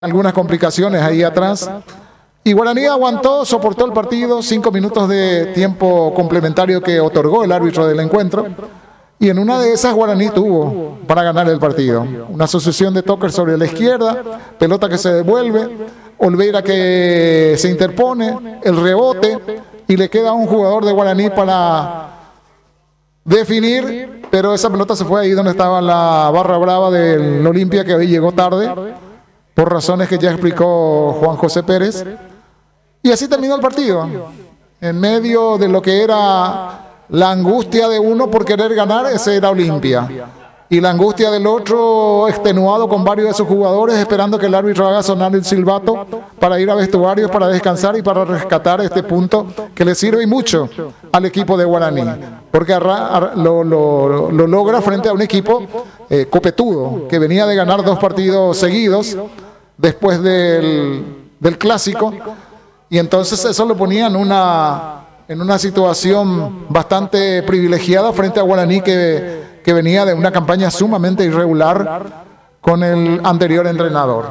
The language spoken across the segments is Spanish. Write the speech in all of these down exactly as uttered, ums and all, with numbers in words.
algunas complicaciones ahí atrás. Y Guaraní aguantó, soportó el partido, cinco minutos de tiempo complementario que otorgó el árbitro del encuentro. Y en una de esas Guaraní tuvo para ganar el partido. Una asociación de toques sobre la izquierda, pelota que se devuelve, Olveira que se interpone, el rebote, y le queda a un jugador de Guaraní para definir, pero esa pelota se fue ahí donde estaba la barra brava del Olimpia, que hoy llegó tarde, por razones que ya explicó Juan José Pérez. Y así terminó el partido, en medio de lo que era la angustia de uno por querer ganar, ese era Olimpia, y la angustia del otro extenuado con varios de sus jugadores esperando que el árbitro haga sonar el silbato para ir a vestuarios, para descansar y para rescatar este punto que le sirve y mucho al equipo de Guaraní, porque lo, lo, lo logra frente a un equipo eh, copetudo, que venía de ganar dos partidos seguidos después del, del clásico, y entonces eso lo ponía en una, en una situación bastante privilegiada frente a Guaraní, que, que venía de una campaña sumamente irregular con el anterior entrenador.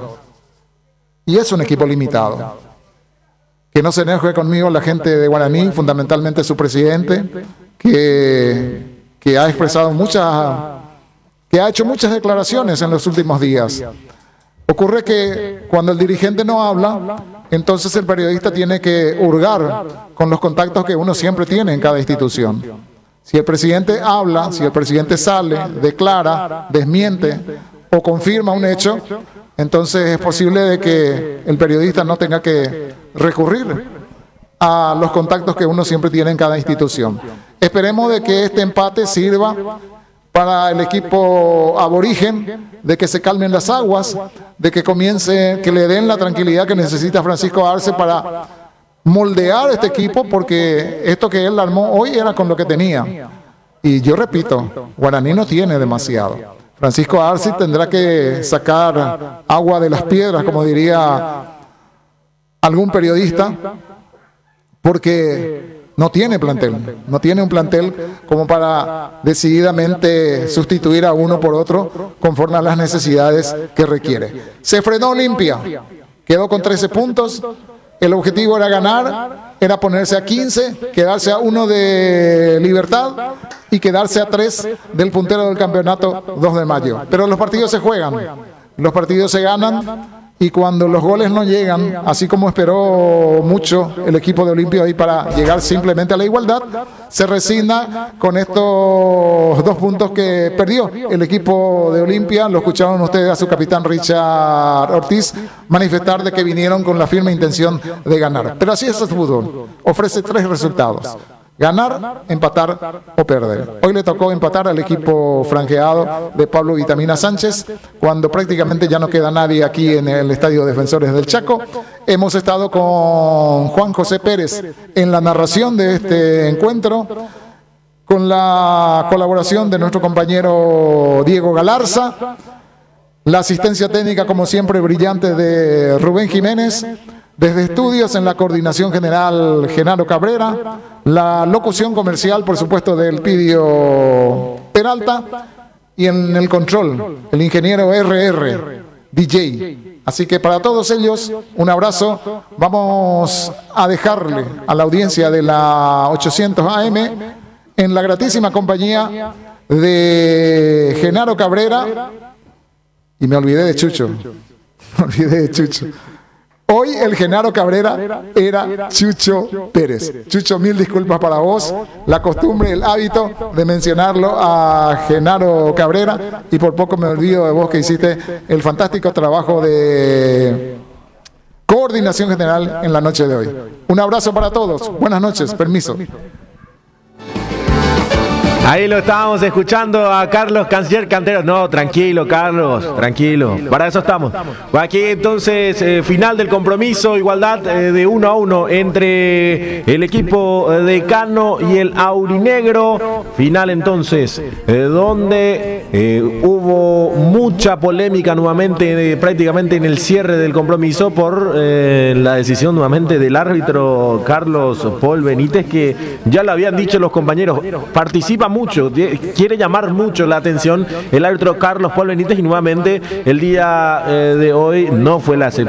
Y es un equipo limitado. Que no se enoje conmigo la gente de Guaraní, fundamentalmente su presidente, que, que ha expresado muchas, que ha hecho muchas declaraciones en los últimos días. Ocurre que cuando el dirigente no habla, entonces el periodista tiene que hurgar con los contactos que uno siempre tiene en cada institución. Si el presidente habla, si el presidente sale, declara, desmiente o confirma un hecho, entonces es posible de que el periodista no tenga que recurrir a los contactos que uno siempre tiene en cada institución. Esperemos de que este empate sirva para el equipo aborigen, de que se calmen las aguas, de que comience, que le den la tranquilidad que necesita Francisco Arce para moldear este equipo, porque esto que él armó hoy era con lo que tenía. Y yo repito, Guaraní no tiene demasiado. Francisco Arce tendrá que sacar agua de las piedras, como diría algún periodista, porque no tiene plantel, no tiene un plantel como para decididamente sustituir a uno por otro conforme a las necesidades que requiere. Se frenó Olimpia, quedó con trece puntos, el objetivo era ganar, era ponerse a quince, quedarse a uno de Libertad y quedarse a tres del puntero del campeonato dos de mayo. Pero los partidos se juegan, los partidos se ganan. Y cuando los goles no llegan, así como esperó mucho el equipo de Olimpia ahí para llegar simplemente a la igualdad, se resigna con estos dos puntos que perdió el equipo de Olimpia. Lo escucharon ustedes a su capitán Richard Ortiz manifestar de que vinieron con la firme intención de ganar. Pero así es el fútbol, ofrece tres resultados: ganar, empatar o perder. Hoy le tocó empatar al equipo franjeado de Pablo Vitamina Sánchez, cuando prácticamente ya no queda nadie aquí en el Estadio Defensores del Chaco. Hemos estado con Juan José Pérez en la narración de este encuentro, con la colaboración de nuestro compañero Diego Galarza, la asistencia técnica, como siempre, brillante de Rubén Jiménez. Desde estudios en la coordinación general Genaro Cabrera, la locución comercial, por supuesto, del Pidio Peralta, y en el control, el ingeniero R R, D J. Así que para todos ellos, un abrazo. Vamos a dejarle a la audiencia de la ochocientos A M en la gratísima compañía de Genaro Cabrera, y me olvidé de Chucho, me olvidé de Chucho. Hoy el Genaro Cabrera era Chucho Pérez. Chucho, mil disculpas para vos. La costumbre, el hábito de mencionarlo a Genaro Cabrera, y por poco me olvido de vos, que hiciste el fantástico trabajo de coordinación general en la noche de hoy. Un abrazo para todos. Buenas noches. Permiso. Ahí lo estábamos escuchando a Carlos Canciller Canteros. No, tranquilo, Carlos, tranquilo. Para eso estamos. Aquí entonces, eh, final del compromiso, igualdad eh, de uno a uno entre el equipo de Cano y el aurinegro. Final entonces, eh, donde eh, hubo mucha polémica nuevamente, eh, prácticamente en el cierre del compromiso, por eh, la decisión nuevamente del árbitro Carlos Paul Benítez, que ya lo habían dicho los compañeros, participan mucho, quiere llamar mucho la atención el árbitro Carlos Paul Benítez y nuevamente el día eh, de hoy no fue la excepción.